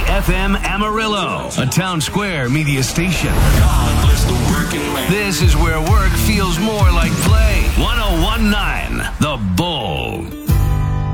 FM Amarillo, a Town Square media station. This is where work feels more like play.